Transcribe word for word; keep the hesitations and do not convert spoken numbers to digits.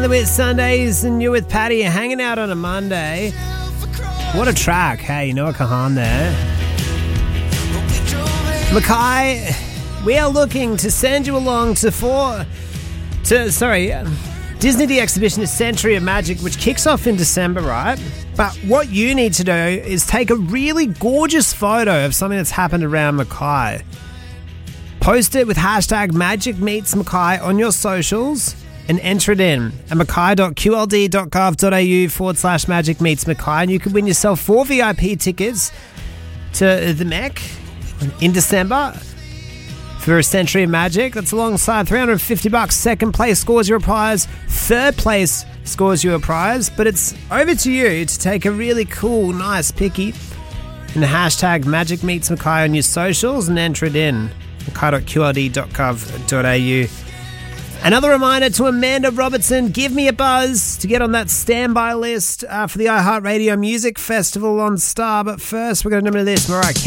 the Wit Sundays, and you're with Patty, hanging out on a Monday. What a track, hey, Noah Kahan there. Mackay, we are looking to send you along to four, to, sorry, Disney The Exhibition, A Century of Magic, which kicks off in December, right? But what you need to do is take a really gorgeous photo of something that's happened around Mackay. Post it with hashtag Magic Meets Mackay on your socials and enter it in at mackay.qld.gov.au forward slash Magic Meets Mackay, and you can win yourself four V I P tickets to the Mech in December for A Century of Magic. That's alongside three hundred fifty bucks. Second place scores you a prize. Third place scores you a prize. But it's over to you to take a really cool, nice picky and the hashtag Magic Meets Mackay on your socials and enter it in. mackay.qld.gov.au. Another reminder to Amanda Robertson, give me a buzz to get on that standby list uh, for the iHeartRadio Music Festival on Star. But first, we're going to do this, Mariah Carey.